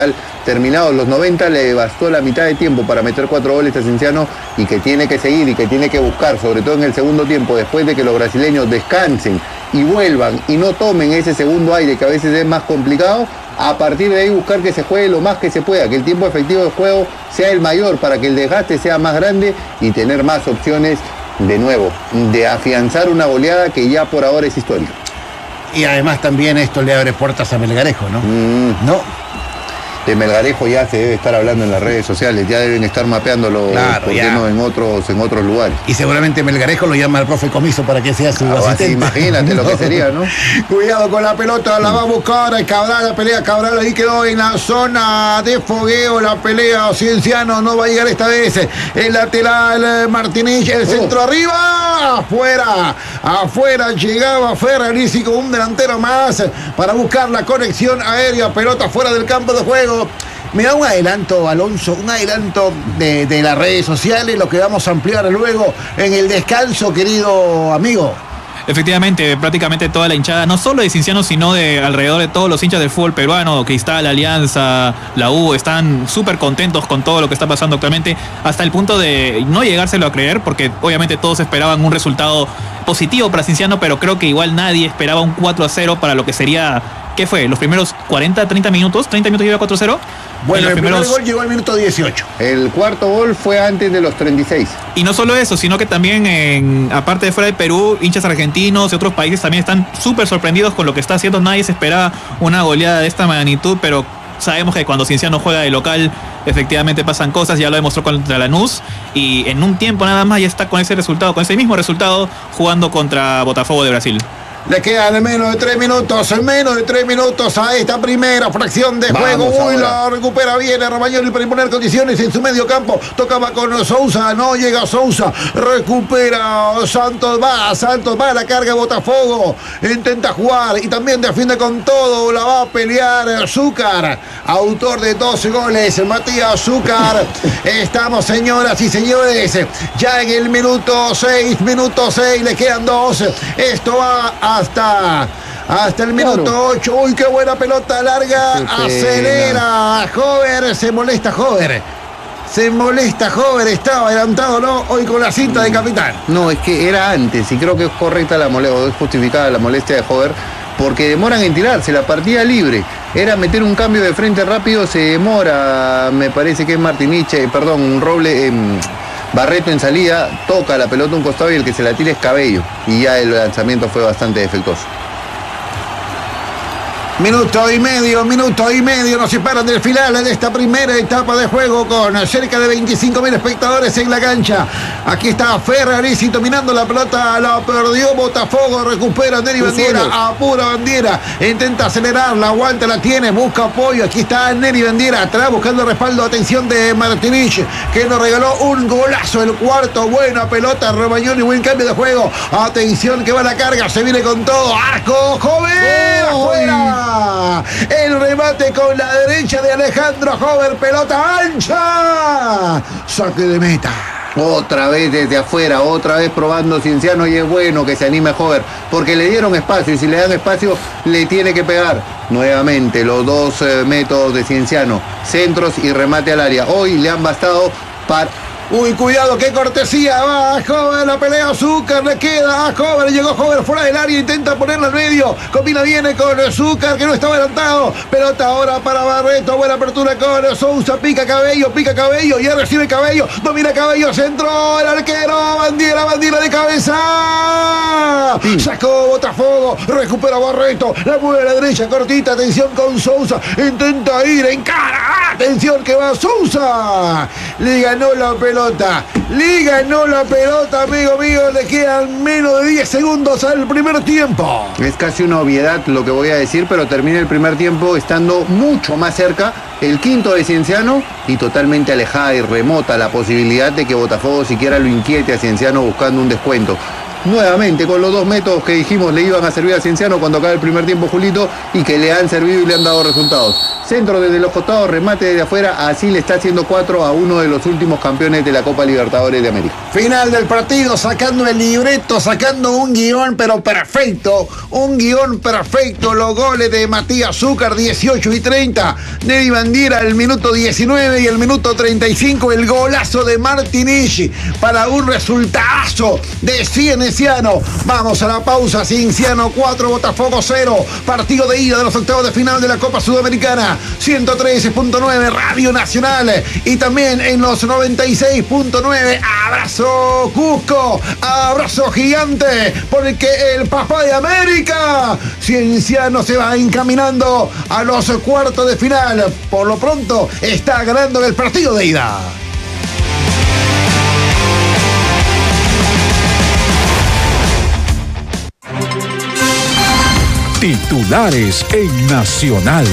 Terminados los 90, le bastó la mitad de tiempo para meter 4 goles a Cienciano, y que tiene que seguir y que tiene que buscar, sobre todo en el segundo tiempo, después de que los brasileños descansen y vuelvan y no tomen ese segundo aire que a veces es más complicado. A partir de ahí buscar que se juegue lo más que se pueda, que el tiempo efectivo de juego sea el mayor para que el desgaste sea más grande y tener más opciones de nuevo, de afianzar una goleada que ya por ahora es histórica. Y además también esto le abre puertas a Melgarejo, ¿no? ¿No? De Melgarejo ya se debe estar hablando en las redes sociales, ya deben estar mapeándolo, claro, ¿por qué no en otros lugares? Y seguramente Melgarejo lo llama al profe Comiso para que sea su asistente. Imagínate lo que sería, ¿no? Cuidado con la pelota, la va a buscar Cabral, la pelea Cabral, ahí quedó en la zona de fogueo, la pelea Cienciano, no va a llegar esta vez, el lateral Martínez, el centro arriba, afuera llegaba Ferrarisi con un delantero más para buscar la conexión aérea, pelota fuera del campo de juego. Me da un adelanto, Alonso, un adelanto de las redes sociales, lo que vamos a ampliar luego en el descanso, querido amigo. Efectivamente, prácticamente toda la hinchada, no solo de Cienciano, sino de alrededor de todos los hinchas del fútbol peruano, Cristal, Alianza, la U, están súper contentos con todo lo que está pasando actualmente, hasta el punto de no llegárselo a creer, porque obviamente todos esperaban un resultado positivo para Cienciano, pero creo que igual nadie esperaba un 4-0 para lo que sería, ¿qué fue? ¿Los primeros 30 minutos? ¿30 minutos lleva 4-0? Bueno, el primer gol llegó al minuto 18. El cuarto gol fue antes de los 36. Y no solo eso, sino que también, aparte de fuera de Perú, hinchas argentinos y otros países también están súper sorprendidos con lo que está haciendo. Nadie se esperaba una goleada de esta magnitud, pero sabemos que cuando Cienciano juega de local, efectivamente pasan cosas. Ya lo demostró contra Lanús, y en un tiempo nada más ya está con ese resultado, con ese mismo resultado, jugando contra Botafogo de Brasil. Le quedan menos de 3 minutos a esta primera fracción de juego. Uy, la recupera bien Romagnoli para imponer condiciones en su medio campo. Tocaba con Sousa, no llega Sousa. Recupera Santos, va a la carga Botafogo. Intenta jugar y también defiende con todo. La va a pelear Zúcar, autor de 12 goles, Matías Zúcar. Estamos, señoras y señores, ya en el minuto 6, le quedan 2. Esto va hasta el minuto 8. Uy, qué buena pelota larga. Acelera Hover, se molesta Hover, estaba adelantado, ¿no? Hoy con la cinta de capitán. No, es que era antes, y creo que es correcta la molestia, o es justificada la molestia de Hover, porque demoran en tirarse, la partida libre. Era meter un cambio de frente rápido, se demora, me parece que es Barreto en salida, toca la pelota un costado y el que se la tira es Cabello, y ya el lanzamiento fue bastante defectuoso. Minuto y medio, nos separan del final de esta primera etapa de juego con cerca de 25.000 espectadores en la cancha. Aquí está Ferrarisi dominando la pelota, la perdió Botafogo, recupera Neri Bandiera, apura Bandiera, intenta acelerarla, aguanta, la tiene, busca apoyo, aquí está Neri Bandiera, atrás buscando respaldo, atención de Martínez, que nos regaló un golazo, el cuarto, buena pelota, Romagnoli, buen cambio de juego, atención que va a la carga, se viene con todo, arco, joven, afuera. El remate con la derecha de Alejandro Hover, pelota ancha, saque de meta. Otra vez desde afuera, otra vez probando Cienciano, y es bueno que se anime Hover, porque le dieron espacio, y si le dan espacio le tiene que pegar. Nuevamente los dos métodos de Cienciano, centros y remate al área. Hoy le han bastado para... Uy, cuidado, qué cortesía, va a Hover, la pelea Zúcar, le queda a Hover, llegó Hover fuera del área, intenta ponerla al medio, combina bien con Zúcar, que no estaba adelantado, pelota ahora para Barreto, buena apertura con Sousa, pica Cabello, ya recibe Cabello, domina Cabello, centro, el arquero, Bandiera de cabeza, sacó Botafogo, recupera Barreto, la mueve a la derecha, cortita, atención con Sousa, intenta ir en cara, atención que va Sousa, le ganó la pelota, amigo mío, le quedan menos de 10 segundos al primer tiempo. Es casi una obviedad lo que voy a decir, pero termina el primer tiempo estando mucho más cerca el quinto de Cienciano y totalmente alejada y remota la posibilidad de que Botafogo siquiera lo inquiete a Cienciano buscando un descuento. nuevamente con los 2 métodos que dijimos le iban a servir a Cienciano cuando acabe el primer tiempo, Julito, y que le han servido y le han dado resultados. Centro desde los costados, remate desde afuera, así le está haciendo 4 a uno de los últimos campeones de la Copa Libertadores de América. Final del partido, sacando el libreto, sacando un guión, pero perfecto. Un guión perfecto. Los goles de Matías Zúcar, 18 y 30. Neddy Bandiera, el minuto 19 y el minuto 35. El golazo de Martinelli para un resultazo de Cienciano. Vamos a la pausa. Cienciano 4, Botafogo 0. Partido de ida de los octavos de final de la Copa Sudamericana. 113.9 Radio Nacional y también en los 96.9. Abrazo Cusco, abrazo gigante, porque el papá de América, Cienciano, se va encaminando a los cuartos de final. Por lo pronto está ganando el partido de ida. Titulares en Nacional.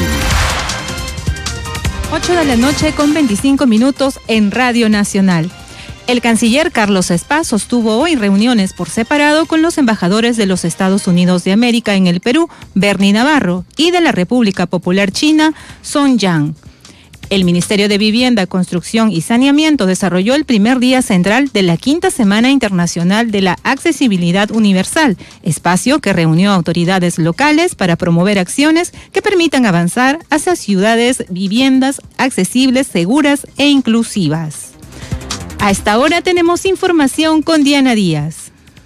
8 de la noche con 25 minutos en Radio Nacional. El canciller Carlos Spa sostuvo hoy reuniones por separado con los embajadores de los Estados Unidos de América en el Perú, Bernie Navarro, y de la República Popular China, Song Yang. El Ministerio de Vivienda, Construcción y Saneamiento desarrolló el primer día central de la 5ª Semana Internacional de la Accesibilidad Universal, espacio que reunió autoridades locales para promover acciones que permitan avanzar hacia ciudades, viviendas accesibles, seguras e inclusivas. A esta hora tenemos información con Diana Díaz.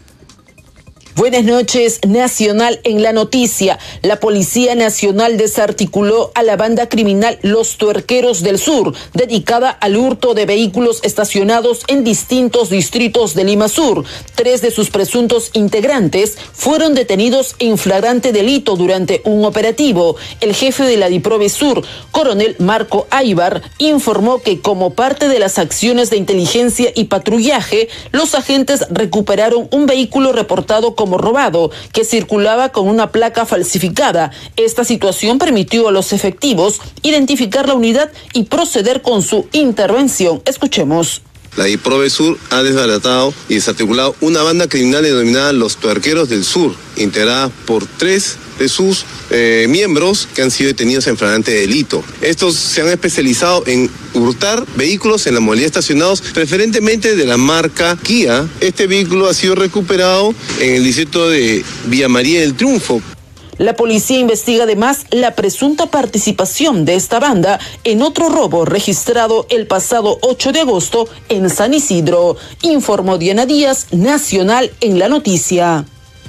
Buenas noches, Nacional en la noticia. La Policía Nacional desarticuló a la banda criminal Los Tuerqueros del Sur, dedicada al hurto de vehículos estacionados en distintos distritos de Lima Sur. 3 de sus presuntos integrantes fueron detenidos en flagrante delito durante un operativo. El jefe de la DIPROVE Sur, coronel Marco Aybar, informó que como parte de las acciones de inteligencia y patrullaje, los agentes recuperaron un vehículo reportado como robado, que circulaba con una placa falsificada. Esta situación permitió a los efectivos identificar la unidad y proceder con su intervención. Escuchemos. La DIPROVE Sur ha desbaratado y desarticulado una banda criminal denominada Los Tuerqueros del Sur, integrada por 3 de sus miembros que han sido detenidos en flagrante delito. Estos se han especializado en hurtar vehículos en la modalidad estacionados, preferentemente de la marca Kia. Este vehículo ha sido recuperado en el distrito de Villa María del Triunfo. La policía investiga además la presunta participación de esta banda en otro robo registrado el pasado 8 de agosto en San Isidro. Informó Diana Díaz, Nacional en la noticia.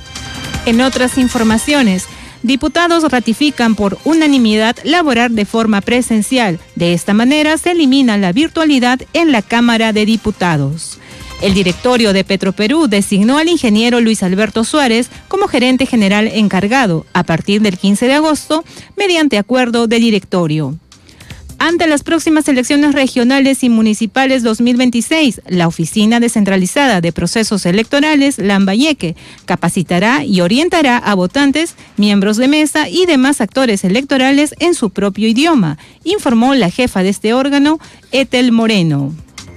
En otras informaciones, diputados ratifican por unanimidad laborar de forma presencial. De esta manera se elimina la virtualidad en la Cámara de Diputados. El directorio de Petroperú designó al ingeniero Luis Alberto Suárez como gerente general encargado a partir del 15 de agosto mediante acuerdo de directorio. Ante las próximas elecciones regionales y municipales 2026, la Oficina Descentralizada de Procesos Electorales, Lambayeque, capacitará y orientará a votantes, miembros de mesa y demás actores electorales en su propio idioma, informó la jefa de este órgano, Ethel Moreno.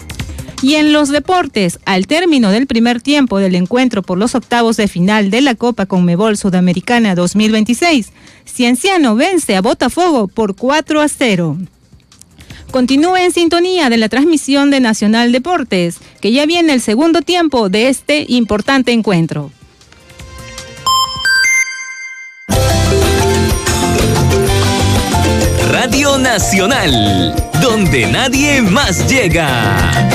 Y en los deportes, al término del primer tiempo del encuentro por los octavos de final de la Copa Conmebol Sudamericana 2026, Cienciano vence a Botafogo por 4-0. Continúe en sintonía de la transmisión de Nacional Deportes, que ya viene el segundo tiempo de este importante encuentro. Radio Nacional, donde nadie más llega.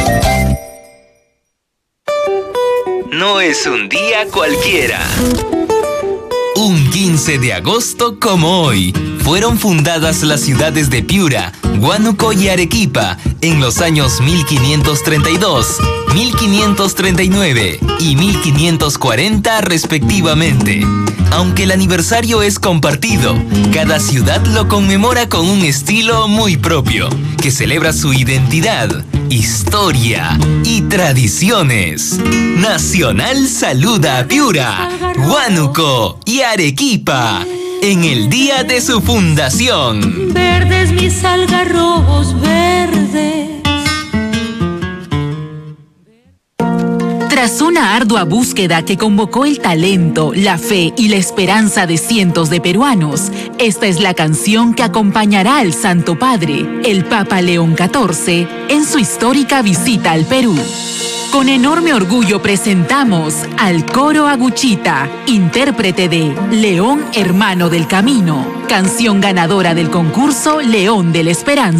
No es un día cualquiera. Un 15 de agosto como hoy, fueron fundadas las ciudades de Piura, Huánuco y Arequipa en los años 1532, 1539 y 1540 respectivamente. Aunque el aniversario es compartido, cada ciudad lo conmemora con un estilo muy propio, que celebra su identidad, historia y tradiciones. Nacional saluda a Piura, Huánuco y Arequipa en el día de su fundación. Verdes mis algarrobos verdes. Tras una ardua búsqueda que convocó el talento, la fe y la esperanza de cientos de peruanos, esta es la canción que acompañará al Santo Padre, el Papa León XIV, en su histórica visita al Perú. Con enorme orgullo presentamos al Coro Aguchita, intérprete de León Hermano del Camino, canción ganadora del concurso León de la Esperanza.